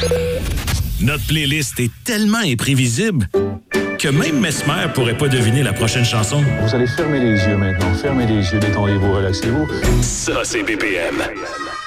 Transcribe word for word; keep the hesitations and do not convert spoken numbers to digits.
Notre playlist est tellement imprévisible que même Mesmer pourrait pas deviner la prochaine chanson. Vous allez fermer les yeux maintenant. Fermez les yeux, détendez-vous, relaxez-vous. Ça, c'est B P M.